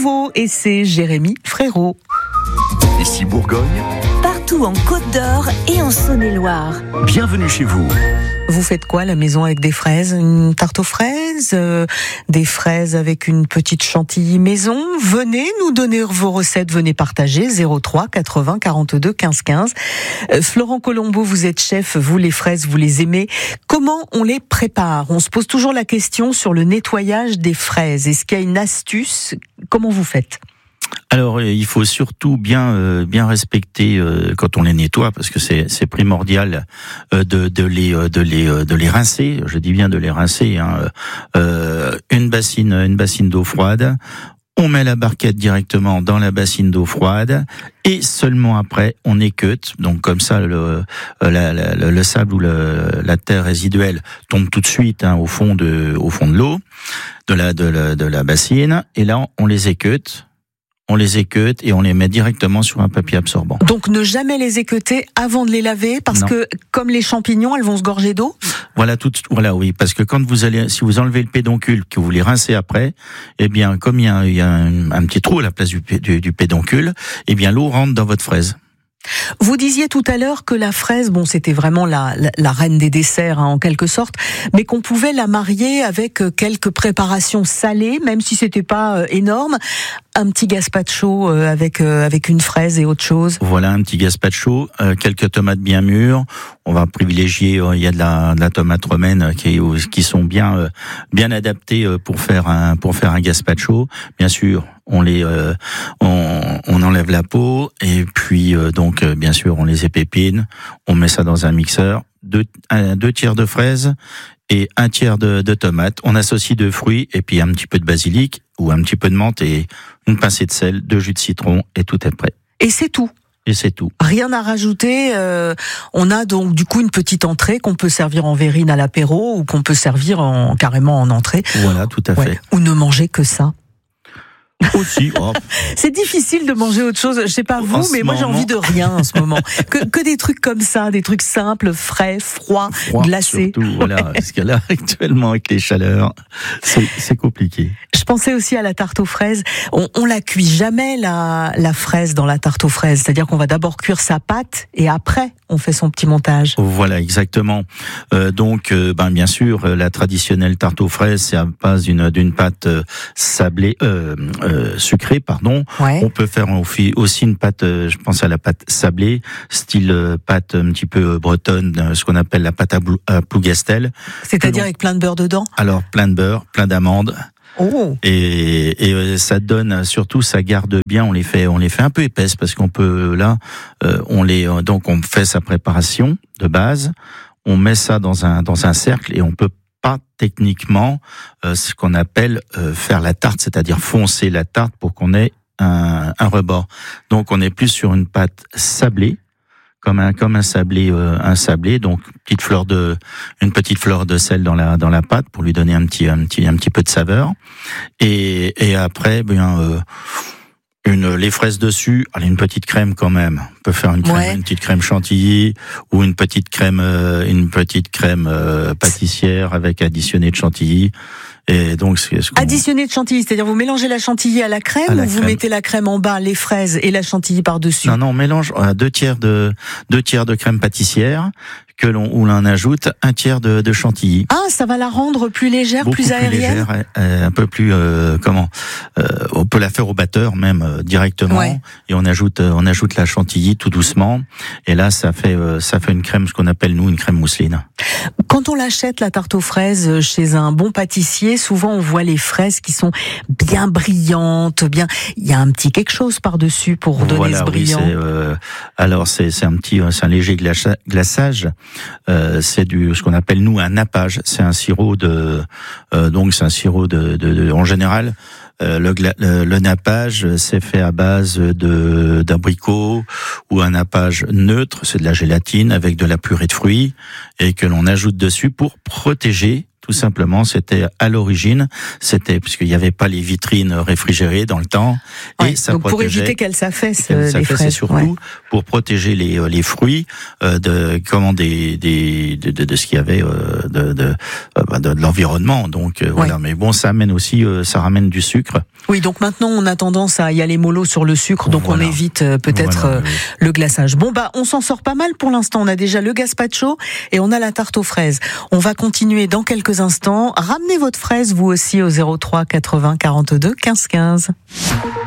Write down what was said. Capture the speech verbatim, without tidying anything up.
nouveau et c'est Jérémy Frérot. Ici Bourgogne. Partout en Côte d'Or et en Saône-et-Loire. Bienvenue chez vous. Vous faites quoi à la maison avec des fraises? Une tarte aux fraises, euh, des fraises avec une petite chantilly maison? Venez nous donner vos recettes, venez partager. zéro trois quatre-vingts quarante-deux quinze quinze. Euh, Florent Colombo, vous êtes chef, vous les fraises, vous les aimez. Comment on les prépare? On se pose toujours la question sur le nettoyage des fraises. Est-ce qu'il y a une astuce? Comment vous faites? Alors, il faut surtout bien euh, bien respecter euh, quand on les nettoie, parce que c'est c'est primordial euh, de de les de les de les rincer. Je dis bien de les rincer. Hein. Euh, une bassine une bassine d'eau froide. On met la barquette directement dans la bassine d'eau froide et seulement après on équeute. Donc comme ça, le la, la, le sable ou le, la terre résiduelle tombe tout de suite hein, au fond de au fond de l'eau de la de la de la bassine. Et là, on les équeute. On les équeute et on les met directement sur un papier absorbant. Donc ne jamais les équeuter avant de les laver, parce non. que comme les champignons, elles vont se gorger d'eau. Voilà, tout, voilà, oui, parce que quand vous allez, si vous enlevez le pédoncule, que vous les rincez après, eh bien, comme il y a, il y a un, un petit trou à la place du, du, du pédoncule, eh bien, l'eau rentre dans votre fraise. Vous disiez tout à l'heure que la fraise, bon, c'était vraiment la, la, la reine des desserts, hein, en quelque sorte, mais qu'on pouvait la marier avec quelques préparations salées, même si c'était pas euh, énorme. Un petit gazpacho euh, avec euh, avec une fraise et autre chose. Voilà, un petit gazpacho, euh, quelques tomates bien mûres. On va privilégier, euh, il y a de la, de la tomate romaine qui qui sont bien euh, bien adaptées pour faire un pour faire un gazpacho. Bien sûr, on les euh, on, on enlève la peau et puis euh, donc euh, bien sûr on les épépine. On met ça dans un mixeur. Deux, un, deux tiers de fraises et un tiers de, de tomates. On associe deux fruits et puis un petit peu de basilic ou un petit peu de menthe et une pincée de sel, deux jus de citron et tout est prêt. Et c'est tout. Et c'est tout. Rien à rajouter. Euh, on a donc du coup une petite entrée qu'on peut servir en verrine à l'apéro ou qu'on peut servir en, carrément en entrée. Voilà, tout à ouais. fait. Ou ne manger que ça. Aussi. Oh. C'est difficile de manger autre chose. Je sais pas vous, mais moi j'ai envie de rien en ce moment. Que, que des trucs comme ça, des trucs simples, frais, froids, Froid, glacés. Surtout, voilà. Parce que là, actuellement, avec les chaleurs, c'est, c'est compliqué. Je pensais aussi à la tarte aux fraises. On, on la cuit jamais la, la fraise dans la tarte aux fraises. C'est-à-dire qu'on va d'abord cuire sa pâte et après on fait son petit montage. Voilà, exactement. Euh, donc, euh, ben bien sûr, la traditionnelle tarte aux fraises, c'est à base d'une d'une pâte sablée, euh, euh, sucrée, pardon. Ouais. On peut faire aussi une pâte, euh, je pense à la pâte sablée, style euh, pâte un petit peu bretonne, ce qu'on appelle la pâte à, blou, à Plougastel. C'est-à-dire avec plein de beurre dedans. Alors, plein de beurre, plein d'amandes. Oh. Et, et ça donne surtout, ça garde bien. On les fait, on les fait un peu épaisses parce qu'on peut là, euh, on les donc on fait sa préparation de base, on met ça dans un dans un cercle et on peut pas techniquement euh, ce qu'on appelle euh, faire la tarte, c'est-à-dire foncer la tarte pour qu'on ait un, un rebord. Donc on est plus sur une pâte sablée. Comme un comme un sablé euh, un sablé donc petite fleur de une petite fleur de sel dans la dans la pâte pour lui donner un petit un petit un petit peu de saveur et et après bien euh, une les fraises dessus, allez une petite crème quand même. On peut faire une crème, ouais. une petite crème chantilly ou une petite crème euh, une petite crème euh, pâtissière avec additionné de chantilly. Et donc, c'est ce additionné de chantilly, c'est-à-dire vous mélangez la chantilly à la crème à la ou crème. Vous mettez la crème en bas, les fraises et la chantilly par-dessus? Non, non, on mélange euh, deux tiers de deux tiers de crème pâtissière que l'on où l'on ajoute un tiers de, de chantilly. Ah, ça va la rendre plus légère, Beaucoup plus aérienne. Plus légère, euh, un peu plus euh, comment euh, on peut la faire au batteur même euh, directement ouais. et on ajoute euh, on ajoute la chantilly tout doucement et là ça fait euh, ça fait une crème ce qu'on appelle nous une crème mousseline. Quand on l'achète la tarte aux fraises chez un bon pâtissier, souvent on voit les fraises qui sont bien brillantes, bien il y a un petit quelque chose par-dessus pour donner voilà, ce brillant. Oui, c'est, euh, alors c'est c'est un petit c'est un léger glaça, glaçage. Euh, c'est du ce qu'on appelle nous un nappage. C'est un sirop de euh, donc c'est un sirop de, de, de en général. Euh, le, le, le nappage, c'est fait à base de d'abricots ou un nappage neutre, c'est de la gélatine avec de la purée de fruits et que l'on ajoute dessus pour protéger. Tout simplement, c'était à l'origine, c'était puisqu'il n'y avait pas les vitrines réfrigérées dans le temps, ouais, et ça donc protégeait. Pour éviter qu'elles s'affaissent, qu'elles les s'affaissent, fraises, et surtout ouais. pour protéger les les fruits euh, de comment des des de, de, de ce qu'il y avait euh, de de, euh, de de l'environnement. Donc euh, ouais. voilà. Mais bon, ça amène aussi, euh, ça ramène du sucre Oui, donc maintenant on a tendance à y aller mollo sur le sucre, donc voilà. On évite euh, peut-être voilà, euh, oui. le glaçage. Bon bah on s'en sort pas mal pour l'instant. On a déjà le gazpacho et on a la tarte aux fraises. On va continuer dans quelques instants. Ramenez votre fraise vous aussi au zéro trois quatre-vingts quarante-deux quinze quinze.